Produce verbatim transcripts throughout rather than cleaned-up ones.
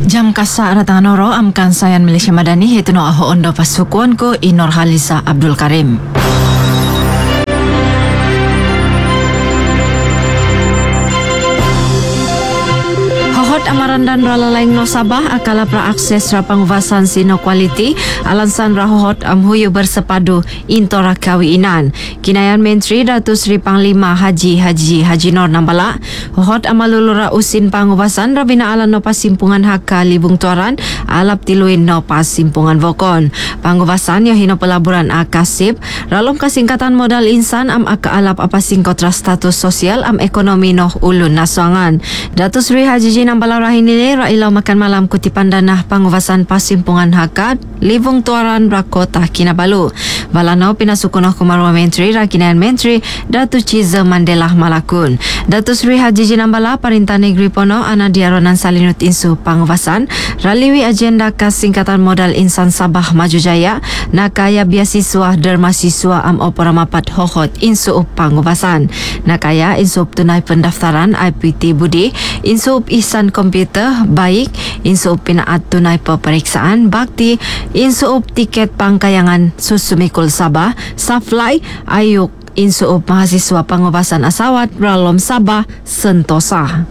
Jam kasa ratangan oro amkan sayan Malaysia Madani hitno aho ondo pasukuan ko Inor Halisa Abdul Karim. Amaran dan ralalaing no Sabah akala pra akses rapangvasan sino quality alansan rahohot amhuyo bersepadu intora kawiinan. Kinayan Menteri Datuk Seri Panglima Haji Haji Haji Nor Nambala hohot amalulura usin pangubasan rabina alan no pasimpungan haka libung tuaran alap tiluin no pasimpungan vokon. Pangubasan yo hino pelaburan akasip ralom kasingkatan modal insan am aka alap apa singkotra status sosial am ekonomi no ulun nasuangan. Datuk Seri Haji Haji Nambala Rahinili Railau makan malam kutipan danah pangubasan pasimpungan hakat Livung Tuaran Rakota Kinabalu. Balanau pinasukunoh kumarua Menteri Rakinayan Menteri Datu Ciza Mandela Malakun. Datu Sri Haji Jinambala Perintah Negeri Pono ana diaronan salinut insu pangubasan raliwi agenda kasingkatan modal insan Sabah Maju Jaya nakaya biasiswa dermasiswa am opera mapat hohot insu pangubasan. Nakaya insu tunai pendaftaran I P T Budi insu ihsan komputer baik insup pinaat tunai peperiksaan bakti insup tiket pangkayangan susumikul Sabah Safly ayuk insup mahasiswa pangubasan asawat ralom Sabah Sentosa.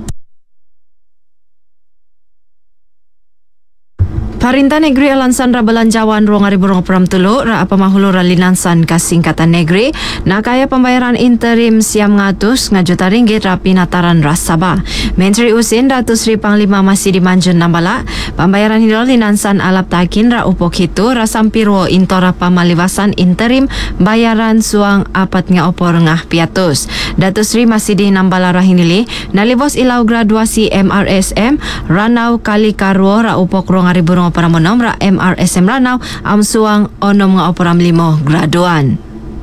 Perintah Negeri Alansan Rabelanjawan Ruang Ari Burung Peram Tulu Ra Pemahulu Ralinansan Kasingkatan Negeri nakaya pembayaran interim siam ngatus ngajuta ringgit rapi nataran ras Sabah. Menteri Usin Datuk Seri Panglima masih dimanjun Nambala pembayaran hidro linansan alap takin ra upok hitu rasampirwo intora pamaliwasan interim bayaran suang apat nga opor ngah piatus. Datuk Seri masih di Nambala Rahinili nalibos ilau graduasi M R S M Ranau Kali Karwo ra upok Ruang Ari Burung para monom ra M R S M Ranau am suang onom nga operam limo graduan.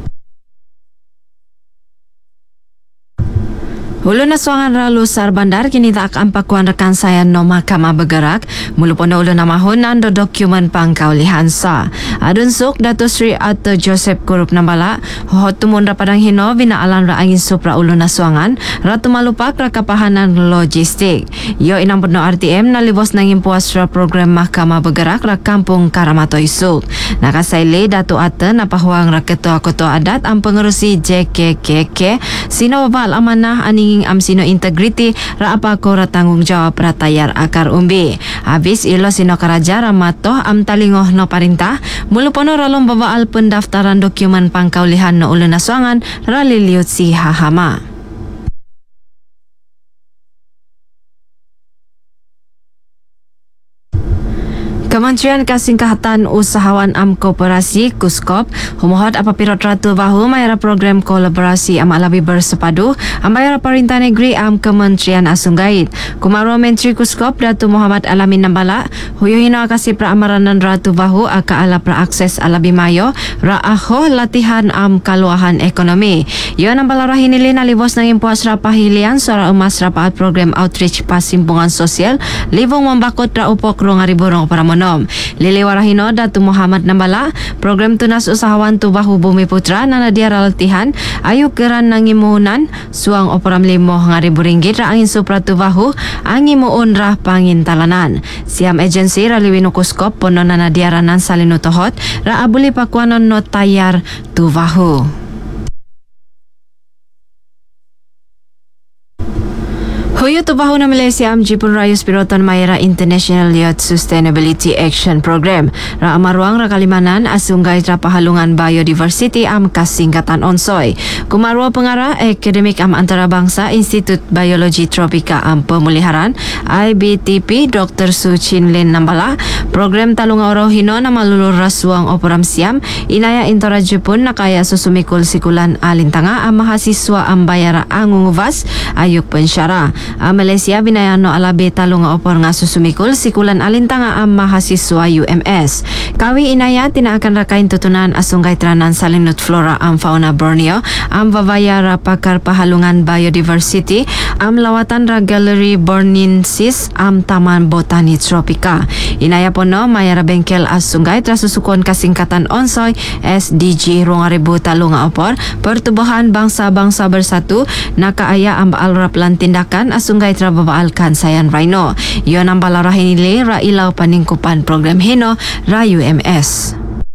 Hulu na suangan ralu sar bandar kini tak ampakuan rekan saya no Mahkamah Bergerak mulu pondo ulu namahunan do dokumen pangkaulihan sa. Adun suk Datuk Seri Arthur Joseph Kurup Nambala hohot tumun ra padang hino bina alan ra angin supra ulu na suangan ratu malupak ra kapahanan logistik. Yo inang pedno R T M nalibos nangin puas ra program Mahkamah Bergerak ra kampung Karamatoy Suk. Nakasaili Datuk Arthur napahuang ra ketua-ketua adat am pengerusi J K K K sino babal amanah ani am sino integriti ra apa ko ra tanggungjawab ra tayar akar umbi. Habis ilo sino karaja ramatoh am talingoh no parintah mulu pono ralom babaal pendaftaran dokumen pangkaulihan no ulun nasuangan ra liliut si hahama. Kementerian Kasingkatan Usahawan Am Koperasi Kuskop humohot apabila ratu bahu mayara program kolaborasi am alabi bersepadu am mayara Perintah Negeri am Kementerian Asunggait. Kumarua Menteri Kuskop Datu Muhammad Alamin Nambala huyuhina akasi praamaranan ratu bahu aka ala praakses alabi mayo raaho latihan am kaluahan ekonomi. Yo Nambala rahinili nalibos nang impuas rapahilian suara emas rapaat program outreach pasimpungan sosial libung membakut ra upok Ruang Ari Burung para Lili Warahino Datu Muhammad Nambala program tunas usahawan tubahu Bumi Putra nana dia latihan ayu keran nangimunan suang operam limo ngaribu ringgit ra angin supra tubahu angimuun rah pangintalanan. Siam agensi raliwinu kuskop pono nana dia ranan salinu tohot ra abuli pakuanon no tayar tubahu. Huyo tubahu na Malaysia am Jipun Rayus Piroton Mayra International Youth Sustainability Action Program. Ra amaruang ra kalimanan asunggay ra pahalungan biodiversity am kasingkatan onsoy. Kumarua pengarah akademik am antarabangsa Institut Biologi Tropika am Pemuliharan I B T P Doktor Su Chin Lin Nambala program talunga orohino na malulur rasuang operam siam inaya intora Jipun nakaya susumikul sikulan alintanga am mahasiswa am bayara angunguvas ayuk pensyara. A Malaysia binayano alabe talunga opor nga susumikul sikulan alintanga am mahasiswa U M S. Kawi inaya tina akan rakain tutunan asunggay tranan salinut flora am fauna Borneo am vavayara pakar pahalungan biodiversity am lawatan ra gallery Bornensis am taman botani tropika. Inaya pono mayara bengkel asunggay trasusukon kasingkatan onsoy S D G Ruang Aribu talunga opor pertubuhan bangsa-bangsa bersatu nakaaya am alrap lan tindakan asunggai trababaalkan sayan Rhino. Iyo nambala rahinili ra ilaw paningkupan program hino ra U M S.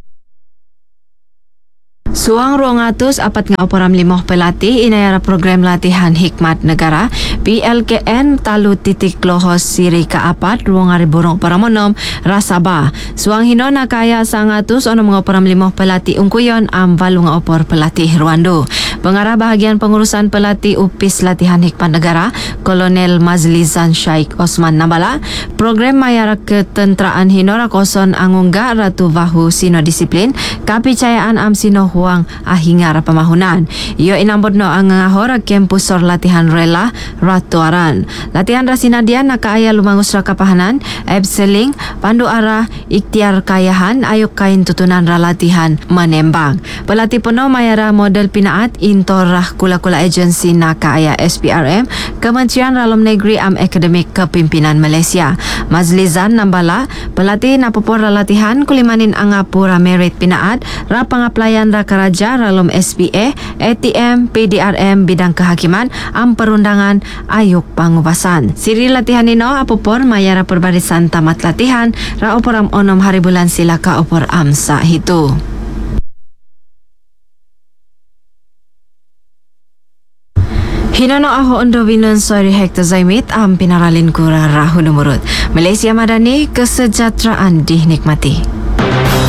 Suang ruang atus apat nga operam limoh pelatih inayara program latihan hikmat negara P L K N talu titik lohos siri kaapat ruang ari burung paramonom rasaba. Suang hino nakaya sang atus ono mga operam limoh pelatih ungkuyon am balu nga opor pelatih Rwando. Pengarah bahagian pengurusan pelatih U P I S latihan hikmat negara Kolonel Mazlizan Shaikh Osman Nabala program mayara ketenteraan hino rakoson angungga ratu vahu sino disiplin kapicayaan am sino huang ahinga ra pamahunan. Iyo inambot no ang ngahor kampus or latihan rela ratuaran. Latihan rasinadian nakaaya lumangus ra kapahanan, abseling, pandu ara, ikhtiar kayahan, ayok kain tutunan ra latihan menembang. Pelatih puno mayara model pinaat intorah kula-kula agency nakaaya S P R M, Kementerian Dalam Negeri am Akademik Kepimpinan Malaysia. Mazlizan nambala, pelatih napopor ra latihan kulimanin angapura merit pinaat, ra pangaplayan ra karaja ralom S P A, A T M, P D R M bidang kehakiman am perundangan ayuk pangubasan. Siri latihan nino apopor mayara perbarisan tamat latihan ra oporam onom hari bulan sila ka opor amsa hitu. Hinano aho ondo binon sorry hekta zaimit am pinaralin kura rahu numurut. Malaysia Madani kesejahteraan dinikmati.